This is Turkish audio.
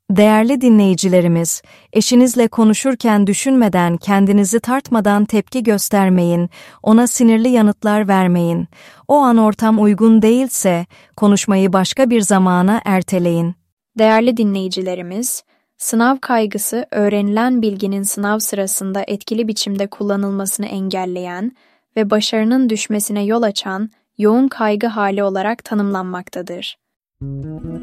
Değerli dinleyicilerimiz, eşinizle konuşurken düşünmeden, kendinizi tartmadan tepki göstermeyin, ona sinirli yanıtlar vermeyin. O an ortam uygun değilse, konuşmayı başka bir zamana erteleyin. Değerli dinleyicilerimiz, sınav kaygısı öğrenilen bilginin sınav sırasında etkili biçimde kullanılmasını engelleyen ve başarının düşmesine yol açan yoğun kaygı hali olarak tanımlanmaktadır.